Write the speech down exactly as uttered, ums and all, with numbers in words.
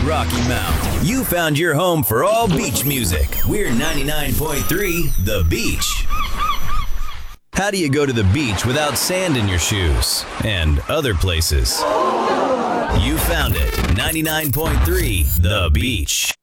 Rocky Mount. You found your home for all beach music. We're ninety-nine point three The Beach. How do you go to the beach without sand in your shoes? And other places. You found it. ninety-nine point three The Beach.